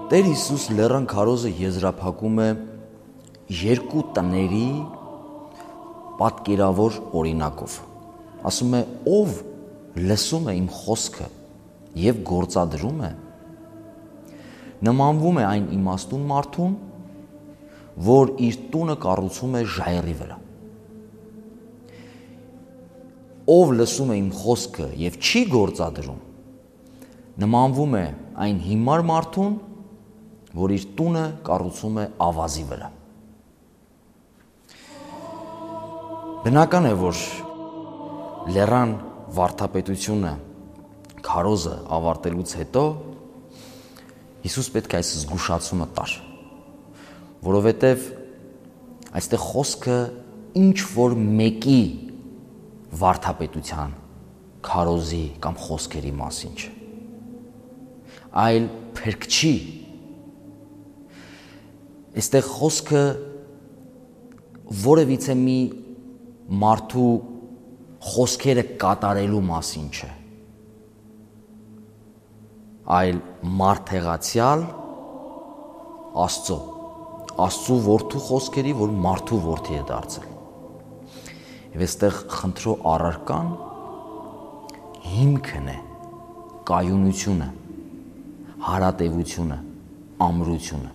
Տեր Հիսուս լեռան քարոզը եզրափակում է երկու տների պատկերավոր օրինակով։ Ասում է, ով լսում է իմ խոսքը և գործադրում է, նմանվում է այն իմաստուն մարդուն, որ իր տունը կառուցում է ժայռի վրա։ Ով լսում է իմ խոսքը և չի գործադրում, նմանվում է այն հիմար մարդուն, որ իր տունը կառուցում է ավազի վրա։ Բնական է, որ լեռան վարդապետությունը, քարոզը ավարտելուց հետո Հիսուս պետք է այս զգուշացումը տար, որովհետև այստեղ խոսքը ինչ որ մեկի վարդապետության, քարոզի կամ խոսքերի մասին չէ, այլ փրկչի։ Այստեղ խոսքը որևիցե մի մարդու խոսքերը կատարելու մասին չէ, այլ մարդեղացյալ Աստծու որդու խոսքերի, որ մարդու որդի է դարձել։ Եվ այստեղ խնդրո առարկան հիմքն է, կայունությունը, հարատևությունը, ամրությունը։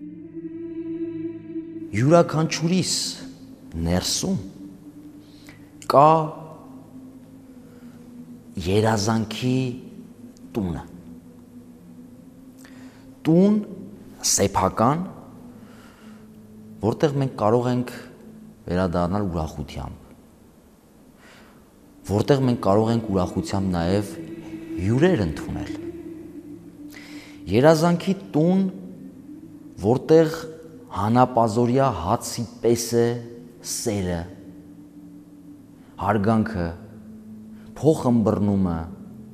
Յուրաքանչյուրիս ներսում կա երազանքի տունը։ Տուն սեփական, որտեղ մենք կարող ենք վերադառնալ ուրախությամբ, որտեղ մենք կարող ենք ուրախությամբ նաև հյուրեր ընդունել։ Երազանքի տուն, որտեղ հանապազորյա հացի պես է սերը, հարգանքը, փոխըմբռնումը,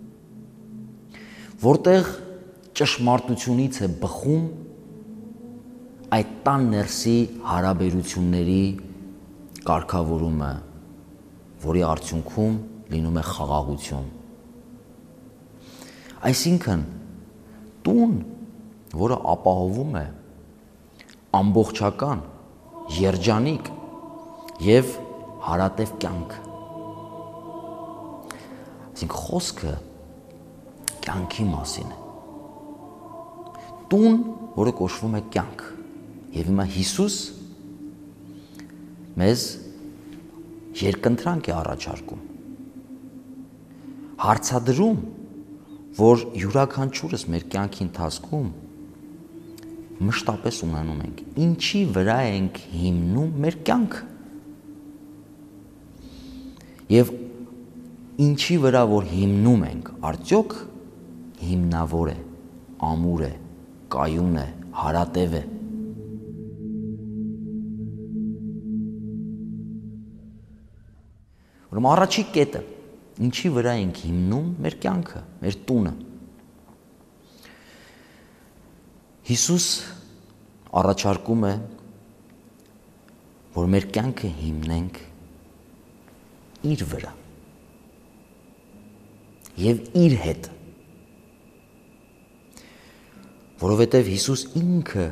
որտեղ ճշմարտությունից է բխում այդ տան ներսի հարաբերությունների կարգավորումը, որի արդյունքում լինում է խաղաղություն։ Այսինքն տուն, որը ապահովում է ամբողջական, երջանիկ և հարատև կյանք։ Այսինքն խոսքը կյանքի մասին է։ Տուն, որը կոչվում է կյանք։ Եվ հիմա Հիսուս մեզ երկընտրանք է առաջարկում, հարցադրում, որ յուրաքանչյուրս մեր կյանքի ընթացքում մշտապես ունենում ենք, ինչի վրա ենք հիմնում մեր կյանքը։ Եվ ինչի վրա որ հիմնում ենք, արդյոք հիմնավոր է, ամուր է, կայուն է, հարատև է։ Ուրեմն առաջի կետը, ինչի վրա ենք հիմնում մեր կյանքը, մեր տունը։ Հիսուս առաջարկում է, որ մեր կյանքը հիմնենք իր վրա և իր հետ, որովհետև Հիսուս ինքը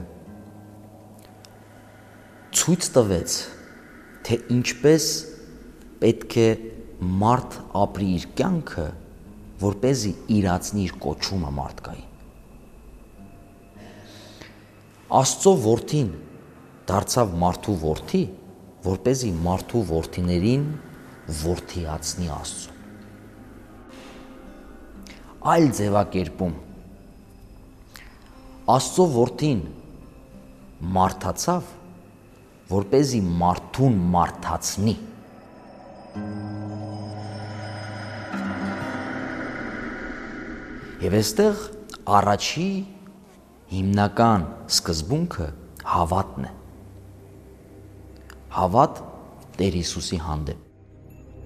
ցույց տվեց, թե ինչպես պետք է մարդ ապրի իր կյանքը, որպեսզի իրացնի իր կոչումը մարդկային։ Աստծո որդին դարձավ մարդու որդի, որպեսզի մարդու որդիներին որդիացնի Աստծուն։ Այլ ձևակերպում, Աստծո որդին մարդացավ, որպեսզի մարդուն մարդացնի։ Եվ այստեղ առաջի հիմնական սկզբունքը հավատն է։ Հավատ Տեր Հիսուսի հանդեպ։